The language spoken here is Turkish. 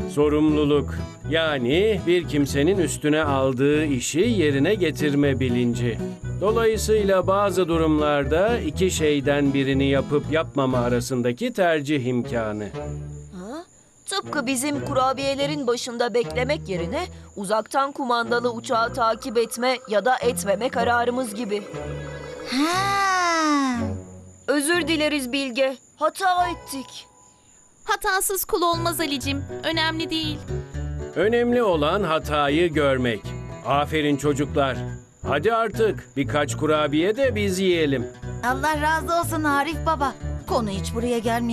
Sorumluluk, yani bir kimsenin üstüne aldığı işi yerine getirme bilinci. Dolayısıyla bazı durumlarda iki şeyden birini yapıp yapmama arasındaki tercih imkanı. Ha? Tıpkı bizim kurabiyelerin başında beklemek yerine uzaktan kumandalı uçağı takip etme ya da etmeme kararımız gibi. Ha. Özür dileriz Bilge. Hata ettik. Hatasız kul olmaz Alicim. Önemli değil. Önemli olan hatayı görmek. Aferin çocuklar. Hadi artık birkaç kurabiye de biz yiyelim. Allah razı olsun Arif Baba. Konu hiç buraya gelmiyor.